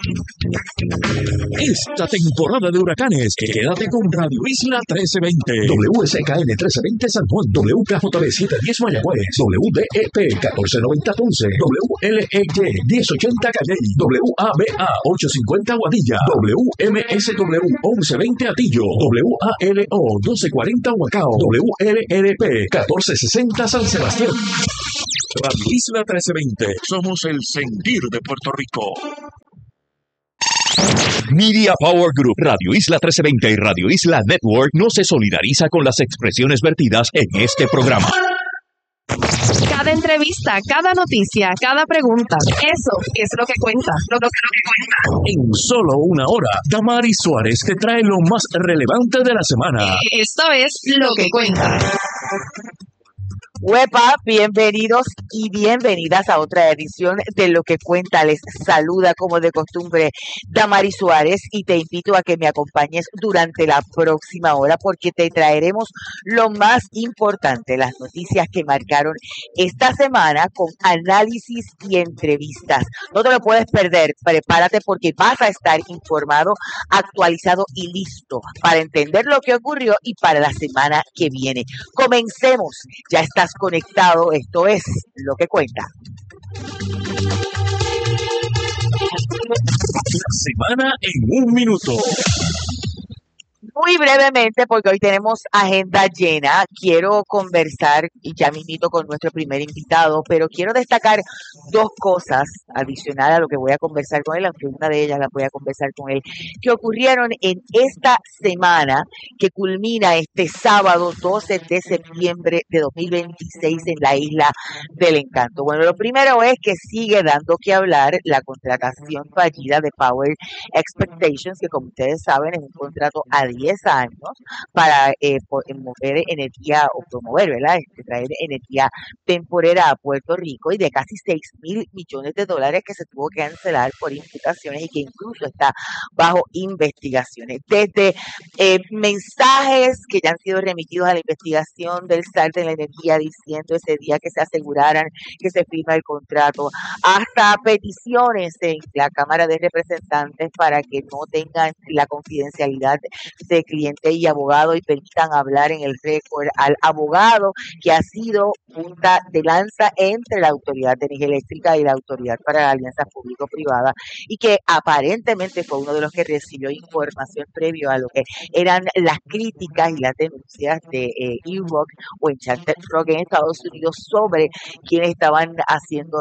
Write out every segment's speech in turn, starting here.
Esta temporada de huracanes, quédate con Radio Isla 1320, WSKN 1320 San Juan, WKJB 710 Mayagüez, WDEP 1490 Ponce, WLEY 1080 Calley, WABA 850 Guadilla, WMSW 1120 Atillo, WALO 1240 Huacao, WLRP 1460 San Sebastián. Radio Isla 1320, somos el sentir de Puerto Rico. Media Power Group, Radio Isla 1320 y Radio Isla Network no se solidariza con las expresiones vertidas en este programa. Cada entrevista, cada noticia, cada pregunta, eso es lo que cuenta. Lo que cuenta. En solo una hora, Damaris Suárez te trae lo más relevante de la semana. Esto es Lo que cuenta. Huepa, bienvenidos y bienvenidas a otra edición de Lo que cuenta. Les saluda como de costumbre Damaris Suárez y te invito a que me acompañes durante la próxima hora porque te traeremos lo más importante, las noticias que marcaron esta semana con análisis y entrevistas. No te lo puedes perder, prepárate porque vas a estar informado, actualizado y listo para entender lo que ocurrió y para la semana que viene. Comencemos, ya estás conectado, esto es Lo que cuenta. La semana en un minuto. Muy brevemente, porque hoy tenemos agenda llena, quiero conversar, y ya me invito con nuestro primer invitado, pero quiero destacar dos cosas adicionales a lo que voy a conversar con él, aunque una de ellas la voy a conversar con él, que ocurrieron en esta semana que culmina este sábado 12 de septiembre de 2026 en la Isla del Encanto. Bueno, lo primero es que sigue dando que hablar la contratación fallida de Power Expectations, que como ustedes saben es un contrato a 10 años para mover energía o promover, ¿verdad? Traer energía temporera a Puerto Rico y de casi $6,000 millones que se tuvo que cancelar por imputaciones y que incluso está bajo investigaciones. Desde mensajes que ya han sido remitidos a la investigación del SAR de la energía diciendo ese día que se aseguraran que se firma el contrato, hasta peticiones en la Cámara de Representantes para que no tengan la confidencialidad de cliente y abogado y permitan hablar en el récord al abogado que ha sido punta de lanza entre la Autoridad de Energía Eléctrica y la Autoridad para la Alianza Público-Privada y que aparentemente fue uno de los que recibió información previo a lo que eran las críticas y las denuncias de E-Rock o Enchanted Rock en Estados Unidos sobre quienes estaban haciendo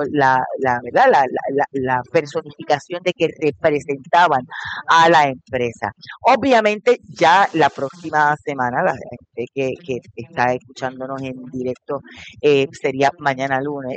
la personificación de que representaban a la empresa. Obviamente ya la próxima semana, la gente que está escuchándonos en directo sería mañana lunes,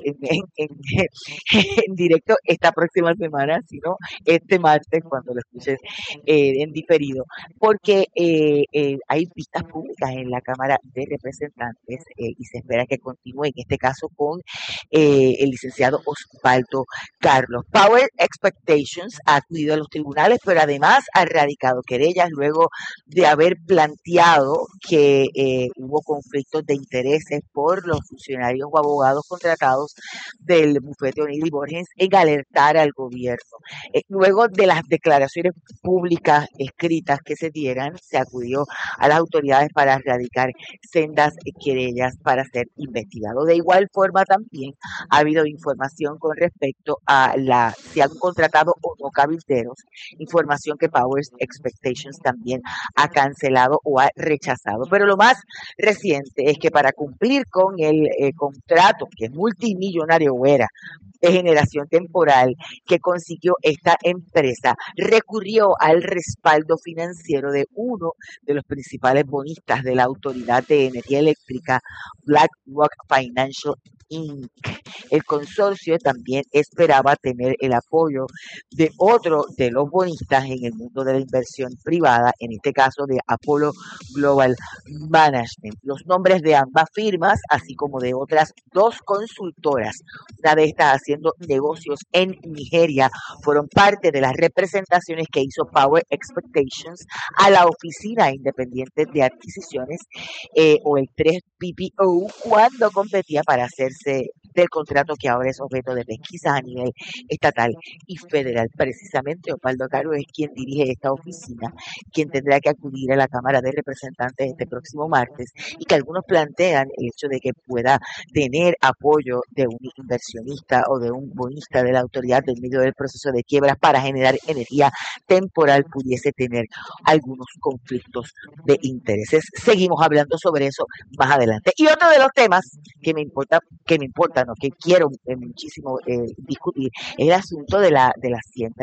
en directo esta próxima semana, sino este martes cuando lo escuchen en diferido, porque hay vistas públicas en la Cámara de Representantes y se espera que continúe, en este caso con el licenciado Osvaldo Carlos. Power Expectations ha acudido a los tribunales, pero además ha radicado querellas luego de haber planteado que hubo conflictos de intereses por los funcionarios o abogados contratados del bufete O'Neill y Borges en alertar al gobierno. Luego de las declaraciones públicas escritas que se dieran, se acudió a las autoridades para radicar sendas querellas para ser investigado. De igual forma también ha habido información con respecto a si han contratado o no cabilderos, información que Powers Expectations también ha cancelado o ha rechazado. Pero lo más reciente es que para cumplir con el contrato, que es multimillonario o era, de generación temporal que consiguió esta empresa, recurrió al respaldo financiero de uno de los principales bonistas de la Autoridad de Energía Eléctrica, BlackRock Financial Inc. El consorcio también esperaba tener el apoyo de otro de los bonistas en el mundo de la inversión privada, en este caso de Apollo Global Management. Los nombres de ambas firmas, así como de otras dos consultoras, una de estas haciendo negocios en Nigeria, fueron parte de las representaciones que hizo Power Expectations a la Oficina Independiente de Adquisiciones o el 3PPO cuando competía para hacerse del contrato que ahora es objeto de pesquisas a nivel estatal y federal. Precisamente Osvaldo Caro es quien dirige esta oficina, quien tendrá que acudir a la Cámara de Representantes este próximo martes, y que algunos plantean el hecho de que pueda tener apoyo de un inversionista o de un bonista de la autoridad en medio del proceso de quiebras para generar energía temporal, pudiese tener algunos conflictos de intereses. Seguimos hablando sobre eso más adelante. Y otro de los temas que me importa, no, que quiero muchísimo discutir, es el asunto de la hacienda